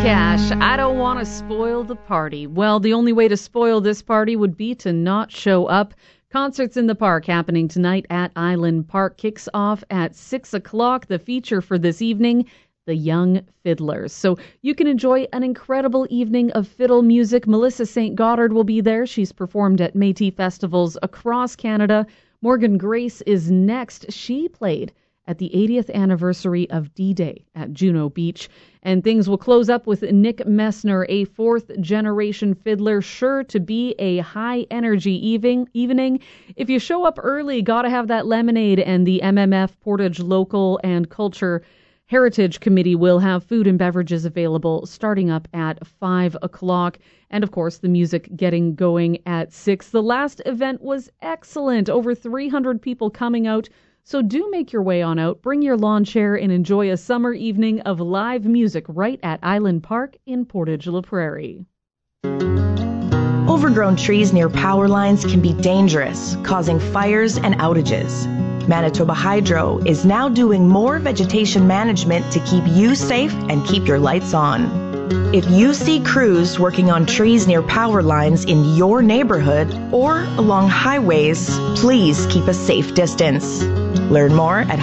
Cash, I don't want to spoil the party. Well, the only way to spoil this party would be to not show up. Concerts in the Park happening tonight at Island Park kicks off at 6 o'clock. The feature for this evening, The Young Fiddlers. So you can enjoy an incredible evening of fiddle music. Melissa St. Goddard will be there. She's performed at Métis festivals across Canada. Morgan Grace is next. She played at the 80th anniversary of D-Day at Juno Beach. And things will close up with Nick Messner, a fourth-generation fiddler, sure to be a high-energy evening. If you show up early, gotta have that lemonade, and the MMF Portage Local and Culture Heritage Committee will have food and beverages available starting up at 5 o'clock. And, of course, the music getting going at 6. The last event was excellent. Over 300 people coming out. So do make your way on out, bring your lawn chair, and enjoy a summer evening of live music right at Island Park in Portage-La Prairie. Overgrown trees near power lines can be dangerous, causing fires and outages. Manitoba Hydro is now doing more vegetation management to keep you safe and keep your lights on. If you see crews working on trees near power lines in your neighborhood or along highways, please keep a safe distance. Learn more at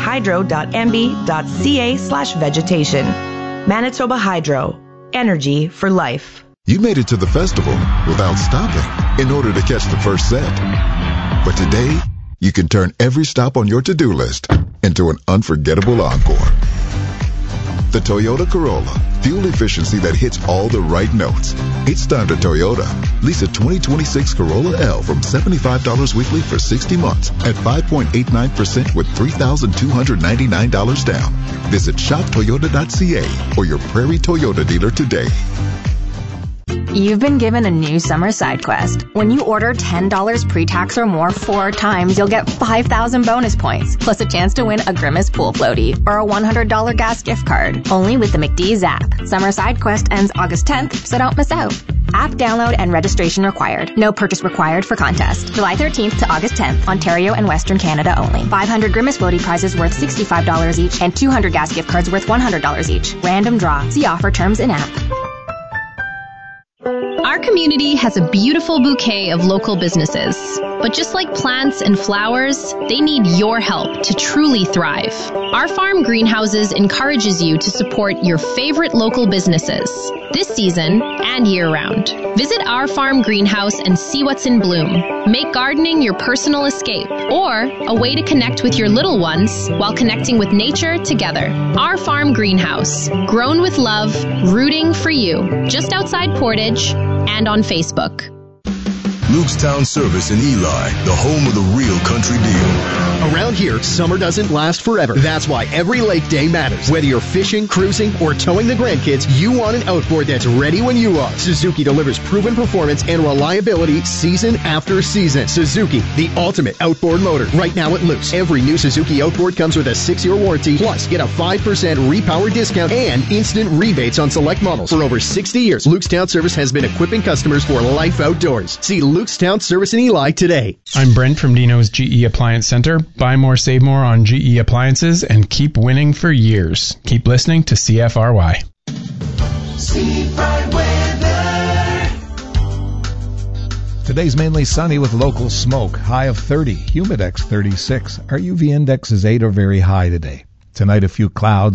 hydro.mb.ca/vegetation. Manitoba Hydro. Energy for life. You made it to the festival without stopping in order to catch the first set. But today, you can turn every stop on your to-do list into an unforgettable encore. The Toyota Corolla. Fuel efficiency that hits all the right notes. It's time to Toyota. Lease a 2026 Corolla L from $75 weekly for 60 months at 5.89% with $3,299 down. Visit shoptoyota.ca or your Prairie Toyota dealer today. You've been given a new summer side quest. When you order $10 pre-tax or more 4 times, you'll get 5,000 bonus points, plus a chance to win a Grimace pool floaty or a $100 gas gift card. Only with the McDee's app. Summer side quest ends August 10th, so don't miss out. App download and registration required. No purchase required for contest. July 13th to August 10th, Ontario and Western Canada only. 500 Grimace floaty prizes worth $65 each and 200 gas gift cards worth $100 each. Random draw. See offer terms in app. Our community has a beautiful bouquet of local businesses, but just like plants and flowers, they need your help to truly thrive. Our farm greenhouses encourages you to support your favorite local businesses this season and year-round. Visit our farm greenhouse and see what's in bloom. Make gardening your personal escape or a way to connect with your little ones while connecting with nature together. Our farm greenhouse, grown with love, rooting for you, just outside Portage and on Facebook. Lukestown Service in Eli, the home of the real country deal. Around here, summer doesn't last forever. That's why every lake day matters. Whether you're fishing, cruising, or towing the grandkids, you want an outboard that's ready when you are. Suzuki delivers proven performance and reliability season after season. Suzuki, the ultimate outboard motor. Right now at Luke's, every new Suzuki outboard comes with a 6-year warranty, plus get a 5% repower discount and instant rebates on select models. For over 60 years, Lukestown Service has been equipping customers for life outdoors. See Lukestown Service in Eli today. I'm Brent from Dino's GE Appliance Center. Buy more, save more on GE appliances and keep winning for years. Keep listening to CFRY. Seafront weather. Today's mainly sunny with local smoke. High of 30. Humidex 36. Our UV index is 8 or very high today. Tonight a few clouds.